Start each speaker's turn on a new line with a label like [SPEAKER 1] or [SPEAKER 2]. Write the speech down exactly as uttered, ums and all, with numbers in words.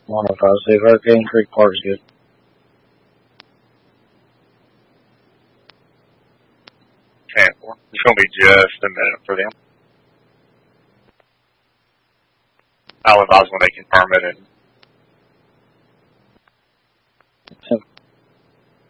[SPEAKER 1] one oh five, see if Hurricane Creek Park is good.
[SPEAKER 2] ten four. It's going to be just a minute for them. I'll advise when they confirm it and